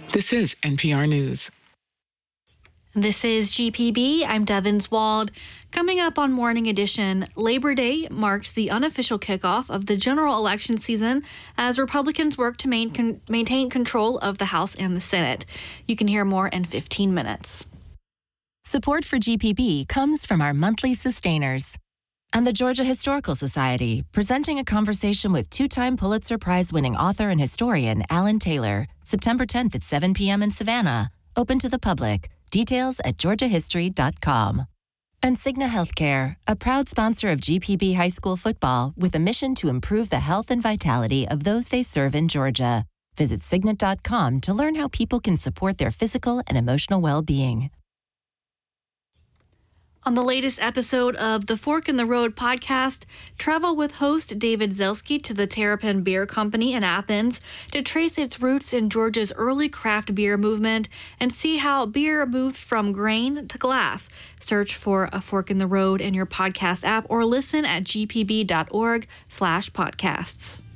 This is NPR News. This is GPB. I'm Devins Wald. Coming up on Morning Edition, Labor Day marks the unofficial kickoff of the general election season as Republicans work to maintain control of the House and the Senate. You can hear more in 15 minutes. Support for GPB comes from our monthly sustainers and the Georgia Historical Society, presenting a conversation with two-time Pulitzer Prize-winning author and historian Alan Taylor, September 10th at 7 p.m. in Savannah. Open to the public. Details at georgiahistory.com. And Cigna Healthcare, a proud sponsor of GPB High School football with a mission to improve the health and vitality of those they serve in Georgia. Visit Cigna.com to learn how people can support their physical and emotional well-being. On the latest episode of the Fork in the Road podcast, travel with host David Zelski to the Terrapin Beer Company in Athens to trace its roots in Georgia's early craft beer movement and see how beer moves from grain to glass. Search for A Fork in the Road in your podcast app or listen at gpb.org/podcasts.